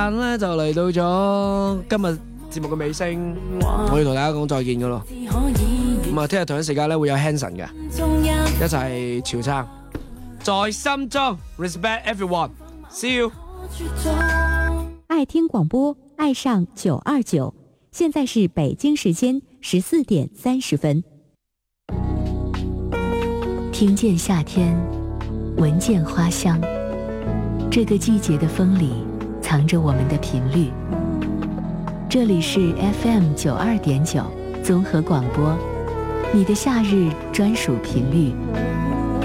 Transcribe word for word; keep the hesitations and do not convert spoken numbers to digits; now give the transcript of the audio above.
但咧就嚟到咗今日節目嘅尾聲，我要同大家講再見噶咯。咁啊，聽日同一時間咧會有 Hanson 嘅，一齊潮撐，在心中 respect everyone，see you。 爱听广播，爱上九二九，现在是北京时间十四点三十分。 听见夏天，闻见花香，这个季节的风里藏着我们的频率。这里是 F M 九二点九综合广播，你的夏日专属频率。